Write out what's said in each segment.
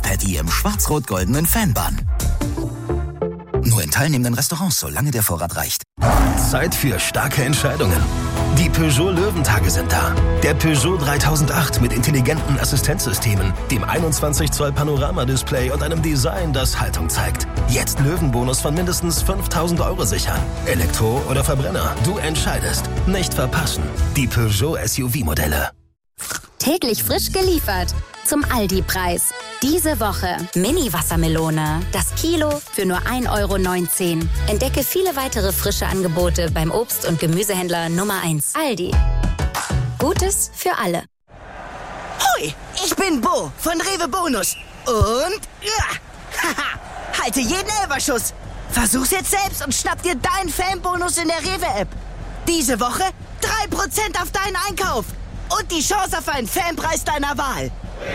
Patty im schwarz-rot-goldenen Fanbun. Nur in teilnehmenden Restaurants, solange der Vorrat reicht. Zeit für starke Entscheidungen. Die Peugeot Löwentage sind da. Der Peugeot 3008 mit intelligenten Assistenzsystemen, dem 21 Zoll Panoramadisplay und einem Design, das Haltung zeigt. Jetzt Löwenbonus von mindestens 5.000 € sichern. Elektro oder Verbrenner, du entscheidest. Nicht verpassen. Die Peugeot SUV-Modelle. Täglich frisch geliefert zum Aldi-Preis. Diese Woche Mini-Wassermelone. Das Kilo für nur 1,19 €. Entdecke viele weitere frische Angebote beim Obst- und Gemüsehändler Nummer 1. Aldi. Gutes für alle. Hui, ich bin Bo von Rewe Bonus. Und halte jeden Elferschuss. Versuch's jetzt selbst und schnapp dir deinen Fanbonus in der Rewe-App. Diese Woche 3% auf deinen Einkauf. Und die Chance auf einen Fanpreis deiner Wahl.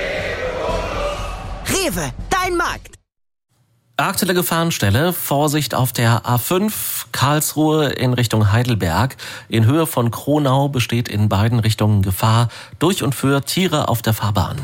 Rewe, dein Markt. Aktuelle Gefahrenstelle, Vorsicht auf der A5 Karlsruhe in Richtung Heidelberg. In Höhe von Kronau besteht in beiden Richtungen Gefahr durch und für Tiere auf der Fahrbahn.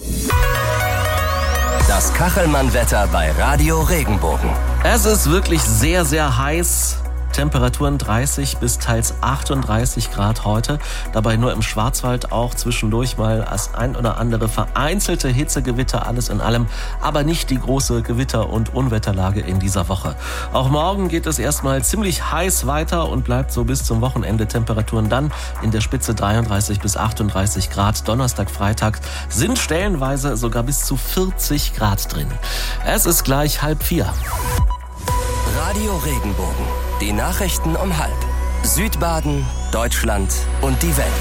Das Kachelmann-Wetter bei Radio Regenbogen. Es ist wirklich sehr, sehr heiß. Temperaturen 30 bis teils 38 Grad heute. Dabei nur im Schwarzwald auch zwischendurch mal das ein oder andere vereinzelte Hitzegewitter, alles in allem, aber nicht die große Gewitter- und Unwetterlage in dieser Woche. Auch morgen geht es erstmal ziemlich heiß weiter und bleibt so bis zum Wochenende. Temperaturen dann in der Spitze 33 bis 38 Grad. Donnerstag, Freitag sind stellenweise sogar bis zu 40 Grad drin. Es ist gleich 3:30. Radio Regenbogen. Die Nachrichten um 3:30. Südbaden, Deutschland und die Welt.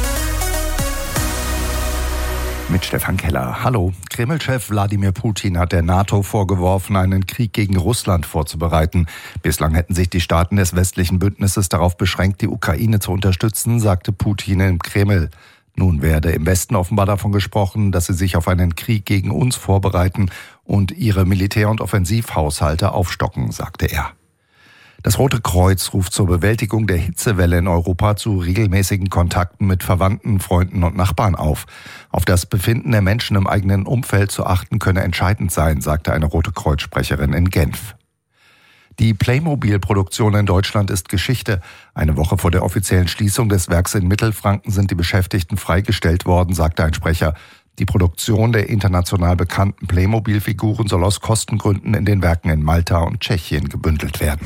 Mit Stefan Keller. Hallo. Kreml-Chef Wladimir Putin hat der NATO vorgeworfen, einen Krieg gegen Russland vorzubereiten. Bislang hätten sich die Staaten des westlichen Bündnisses darauf beschränkt, die Ukraine zu unterstützen, sagte Putin im Kreml. Nun werde im Westen offenbar davon gesprochen, dass sie sich auf einen Krieg gegen uns vorbereiten und ihre Militär- und Offensivhaushalte aufstocken, sagte er. Das Rote Kreuz ruft zur Bewältigung der Hitzewelle in Europa zu regelmäßigen Kontakten mit Verwandten, Freunden und Nachbarn auf. Auf das Befinden der Menschen im eigenen Umfeld zu achten könne entscheidend sein, sagte eine Rote Kreuz-Sprecherin in Genf. Die Playmobil-Produktion in Deutschland ist Geschichte. Eine Woche vor der offiziellen Schließung des Werks in Mittelfranken sind die Beschäftigten freigestellt worden, sagte ein Sprecher. Die Produktion der international bekannten Playmobil-Figuren soll aus Kostengründen in den Werken in Malta und Tschechien gebündelt werden.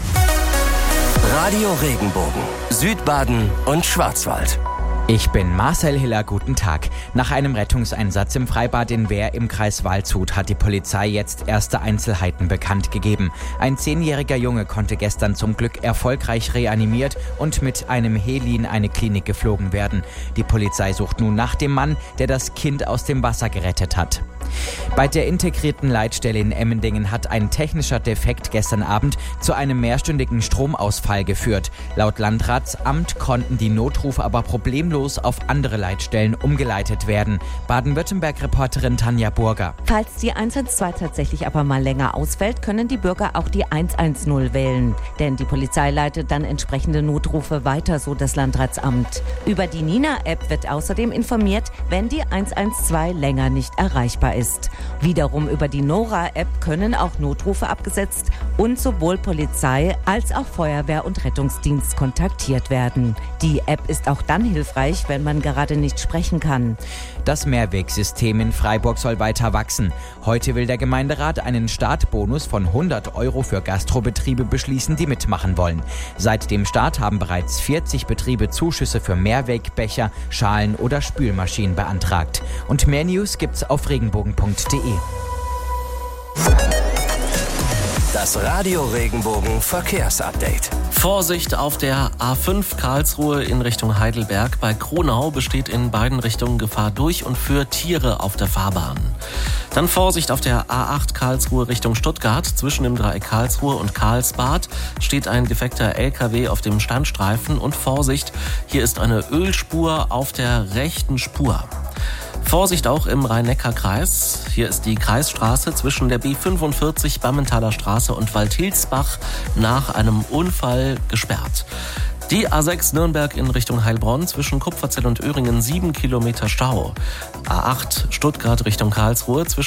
Radio Regenbogen, Südbaden und Schwarzwald. Ich bin Marcel Hiller, guten Tag. Nach einem Rettungseinsatz im Freibad in Wehr im Kreis Waldshut hat die Polizei jetzt erste Einzelheiten bekannt gegeben. Ein 10-jähriger Junge konnte gestern zum Glück erfolgreich reanimiert und mit einem Heli in eine Klinik geflogen werden. Die Polizei sucht nun nach dem Mann, der das Kind aus dem Wasser gerettet hat. Bei der integrierten Leitstelle in Emmendingen hat ein technischer Defekt gestern Abend zu einem mehrstündigen Stromausfall geführt. Laut Landratsamt konnten die Notrufe aber problemlos auf andere Leitstellen umgeleitet werden. Baden-Württemberg-Reporterin Tanja Burger. Falls die 112 tatsächlich aber mal länger ausfällt, können die Bürger auch die 110 wählen. Denn die Polizei leitet dann entsprechende Notrufe weiter, so das Landratsamt. Über die Nina-App wird außerdem informiert, wenn die 112 länger nicht erreichbar ist. Wiederum über die Nora-App können auch Notrufe abgesetzt und sowohl Polizei als auch Feuerwehr und Rettungsdienst kontaktiert werden. Die App ist auch dann hilfreich, wenn man gerade nicht sprechen kann. Das Mehrwegsystem in Freiburg soll weiter wachsen. Heute will der Gemeinderat einen Startbonus von 100 € für Gastrobetriebe beschließen, die mitmachen wollen. Seit dem Start haben bereits 40 Betriebe Zuschüsse für Mehrwegbecher, Schalen oder Spülmaschinen beantragt. Und mehr News gibt's auf regenbogen.de. Das Radio Regenbogen Verkehrsupdate. Vorsicht auf der A5 Karlsruhe in Richtung Heidelberg. Bei Kronau besteht in beiden Richtungen Gefahr durch und für Tiere auf der Fahrbahn. Dann Vorsicht auf der A8 Karlsruhe Richtung Stuttgart. Zwischen dem Dreieck Karlsruhe und Karlsbad steht ein defekter LKW auf dem Standstreifen. Und Vorsicht, hier ist eine Ölspur auf der rechten Spur. Vorsicht auch im Rhein-Neckar-Kreis. Hier ist die Kreisstraße zwischen der B45 Bammenthaler Straße und Waldhilsbach nach einem Unfall gesperrt. Die A6 Nürnberg in Richtung Heilbronn zwischen Kupferzell und Öhringen 7 Kilometer Stau. A8 Stuttgart Richtung Karlsruhe zwischen